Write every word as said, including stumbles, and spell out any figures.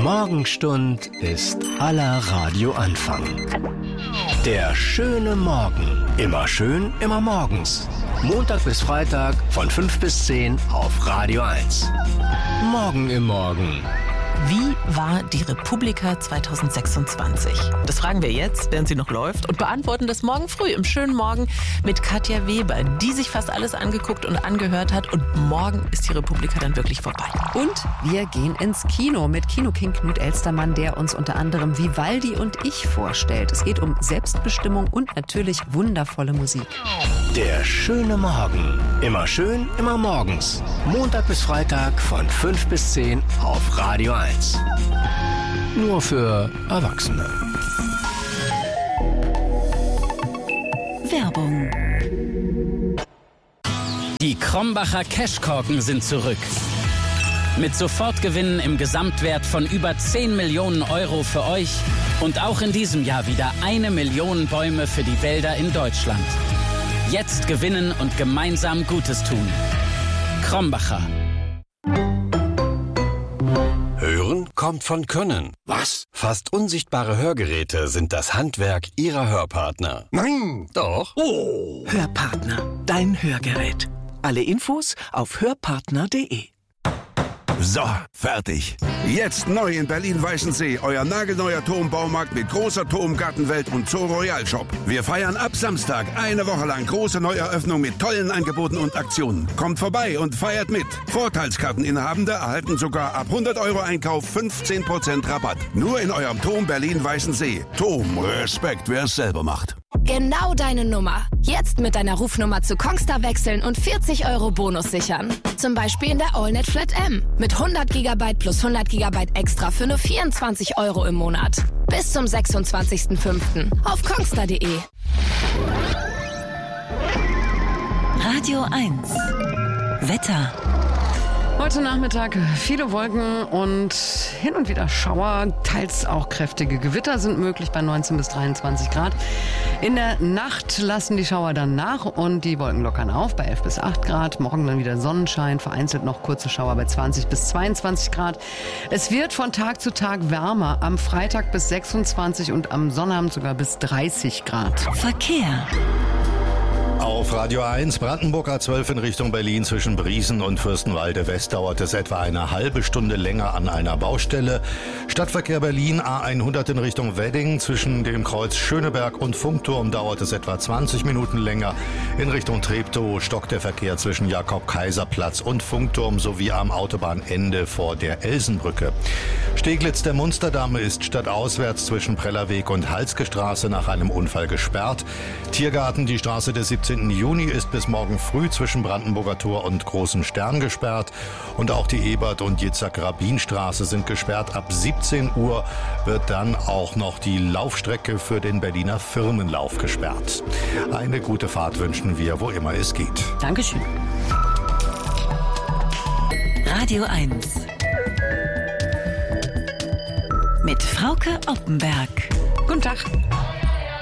Morgenstund ist aller Radioanfang. Der schöne Morgen. Immer schön, immer morgens. Montag bis Freitag von fünf bis zehn auf Radio eins. Morgen im Morgen. Wie war die Republika zwanzig sechsundzwanzig? Das fragen wir jetzt, während sie noch läuft, und beantworten das morgen früh im schönen Morgen mit Katja Weber, die sich fast alles angeguckt und angehört hat. Und morgen ist die Republika dann wirklich vorbei. Und wir gehen ins Kino mit Kino-King Knut Elstermann, der uns unter anderem Vivaldi und Ich vorstellt. Es geht um Selbstbestimmung und natürlich wundervolle Musik. Der schöne Morgen. Immer schön, immer morgens. Montag bis Freitag von fünf bis zehn auf Radio eins. Nur für Erwachsene. Werbung. Die Krombacher Cashkorken sind zurück. Mit Sofortgewinnen im Gesamtwert von über zehn Millionen Euro für euch und auch in diesem Jahr wieder eine Million Bäume für die Wälder in Deutschland. Jetzt gewinnen und gemeinsam Gutes tun. Krombacher. Hören kommt von Können. Was? Fast unsichtbare Hörgeräte sind das Handwerk Ihrer Hörpartner. Nein! Doch. Oh! Hörpartner, dein Hörgerät. Alle Infos auf hörpartner punkt de. So, fertig. Jetzt neu in Berlin-Weißensee, euer nagelneuer Turmbaumarkt mit großer Turmgartenwelt und Zoo Royal Shop. Wir feiern ab Samstag eine Woche lang große Neueröffnung mit tollen Angeboten und Aktionen. Kommt vorbei und feiert mit. Vorteilskarteninhabende erhalten sogar ab hundert Euro Einkauf fünfzehn Prozent Rabatt. Nur in eurem Turm Berlin-Weißensee. Turm, Respekt, wer es selber macht. Genau deine Nummer. Jetzt mit deiner Rufnummer zu Kongstar wechseln und vierzig Euro Bonus sichern. Zum Beispiel in der AllNet Flat M. Mit hundert Gigabyte plus hundert Gigabyte extra für nur vierundzwanzig Euro im Monat. Bis zum sechsundzwanzigsten fünften auf kongstar punkt de. Radio eins. Wetter. Heute Nachmittag viele Wolken und hin und wieder Schauer, teils auch kräftige Gewitter sind möglich bei neunzehn bis dreiundzwanzig Grad. In der Nacht lassen die Schauer dann nach und die Wolken lockern auf bei elf bis acht Grad. Morgen dann wieder Sonnenschein, vereinzelt noch kurze Schauer bei zwanzig bis zweiundzwanzig Grad. Es wird von Tag zu Tag wärmer, am Freitag bis sechsundzwanzig und am Sonnabend sogar bis dreißig Grad. Verkehr. Auf Radio eins, Brandenburg A zwölf in Richtung Berlin zwischen Briesen und Fürstenwalde West dauert es etwa eine halbe Stunde länger an einer Baustelle. Stadtverkehr Berlin A hundert in Richtung Wedding zwischen dem Kreuz Schöneberg und Funkturm dauert es etwa zwanzig Minuten länger. In Richtung Treptow stockt der Verkehr zwischen Jakob-Kaiser-Platz und Funkturm sowie am Autobahnende vor der Elsenbrücke. Steglitz der Munsterdamm ist stadtauswärts zwischen Prellerweg und Halske Straße nach einem Unfall gesperrt. Tiergarten, die Straße des siebzehnten Juni ist bis morgen früh zwischen Brandenburger Tor und Großen Stern gesperrt. Und auch die Ebert- und Jitzak-Rabin-Straße sind gesperrt. Ab siebzehn Uhr wird dann auch noch die Laufstrecke für den Berliner Firmenlauf gesperrt. Eine gute Fahrt wünschen wir, wo immer es geht. Dankeschön. Radio eins. Mit Frauke Oppenberg. Guten Tag.